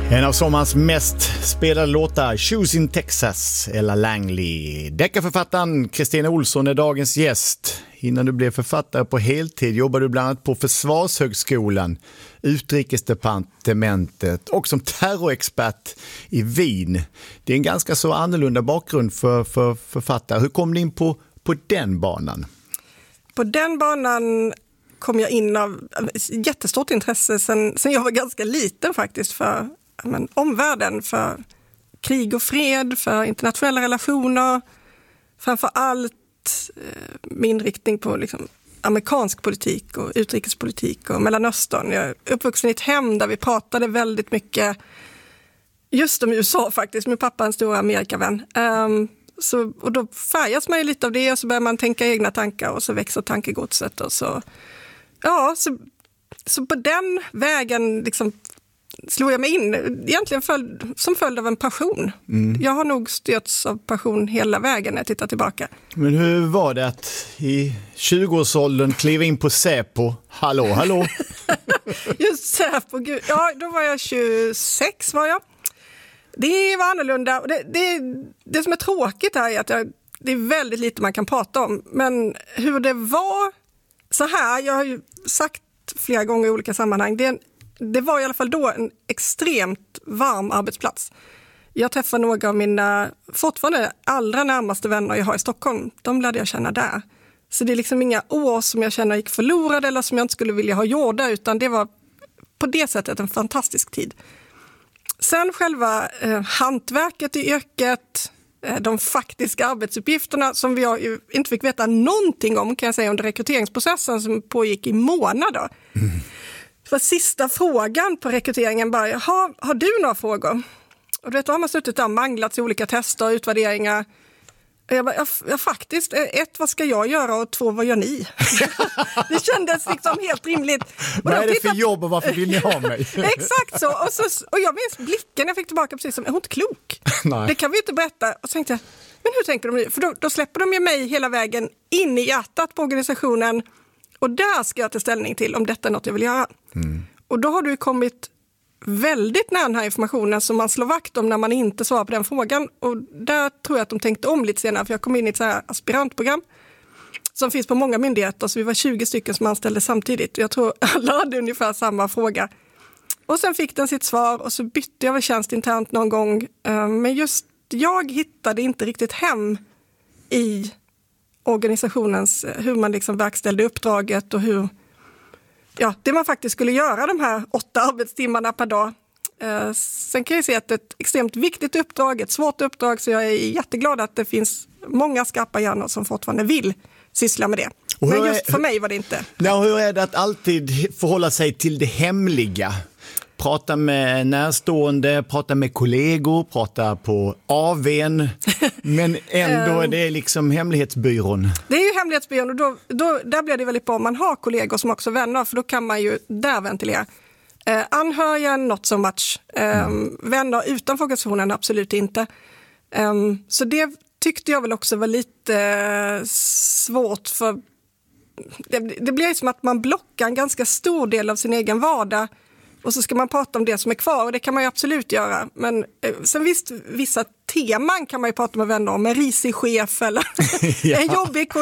En av sommarens mest spelade låtar, Choosing Texas, Ella Langley. Deckarförfattaren Kristina Olsson är dagens gäst. Innan du blev författare på heltid jobbade du bland annat på Försvarshögskolan, Utrikesdepartementet och som terrorexpert i Wien. Det är en ganska så annorlunda bakgrund för författare. Hur kom du in på den banan? På den banan kom jag in av jättestort intresse sen jag var ganska liten faktiskt för omvärlden, för krig och fred, för internationella relationer, framför allt med inriktning på liksom amerikansk politik och utrikespolitik och Mellanöstern. Jag är uppvuxen i ett hem där vi pratade väldigt mycket just om USA faktiskt. Min pappa är en stor Amerikavän. Och då färgas man ju lite av det och så börjar man tänka egna tankar och så växer tankegodset. Och så på den vägen liksom slog jag mig in, egentligen som följd av en passion. Jag har nog styrts av passion hela vägen när jag tittar tillbaka. Men hur var det att i 20-årsåldern kliva in på Säpo? Hallå? Just Säpo, gud. Ja, då var jag 26 var jag. Det var annorlunda. Och det som är tråkigt här är att det är väldigt lite man kan prata om. Men hur det var så här, jag har ju sagt flera gånger i olika sammanhang, det var i alla fall då en extremt varm arbetsplats. Jag träffade några av mina fortfarande allra närmaste vänner jag har i Stockholm. De lärde jag känna där. Så det är liksom inga år som jag känner gick förlorade eller som jag inte skulle vilja ha gjorda, utan det var på det sättet en fantastisk tid. Sen själva hantverket i yrket, de faktiska arbetsuppgifterna som vi inte fick veta någonting om, kan jag säga, under rekryteringsprocessen som pågick i månader. Det var sista frågan på rekryteringen bara, har du några frågor? Och då har man suttit där och manglat i olika tester och utvärderingar. Och jag bara, faktiskt, 1, vad ska jag göra? Och 2, vad gör ni? Det kändes liksom helt rimligt. Och vad är det för jobb och varför vill ni ha mig? Exakt så. Och jag minns blicken jag fick tillbaka precis som, är hon inte klok? Nej. Det kan vi inte berätta. Och så tänkte jag, men hur tänker de nu? För då släpper de ju mig hela vägen in i hjärtat på organisationen. Och där ska jag ta ställning till om detta är något jag vill göra. Och då har du kommit väldigt nära den här informationen som man slår vakt om när man inte svarar på den frågan. Och där tror jag att de tänkte om lite senare, för jag kom in i ett så här aspirantprogram som finns på många myndigheter, så vi var 20 stycken som anställde samtidigt. Jag tror alla hade ungefär samma fråga. Och sen fick den sitt svar och så bytte jag väl tjänst internt någon gång. Men just jag hittade inte riktigt hem i organisationens, hur man liksom verkställde uppdraget och hur det man faktiskt skulle göra de här 8 arbetstimmarna per dag. Sen kan jag se att det är ett extremt viktigt uppdrag, ett svårt uppdrag, så jag är jätteglad att det finns många skarpa hjärnor som fortfarande vill syssla med det. Men just för mig var det inte. Hur är det att alltid förhålla sig till det hemliga? Prata med närstående, prata med kollegor, prata på AW:n, men ändå är det liksom hemlighetsbyrån. Det är ju hemlighetsbyrån och där blir det väldigt bra om man har kollegor som också vänner, för då kan man ju där ventilera. Anhöriga, not so much. Vänner utanför organisationen, absolut inte. Så det tyckte jag väl också var lite svårt, för det blir ju som att man blockar en ganska stor del av sin egen vardag. Och så ska man prata om det som är kvar, och det kan man ju absolut göra. Men sen visst, vissa teman kan man ju prata med vänner om. En risig chef eller en jobbig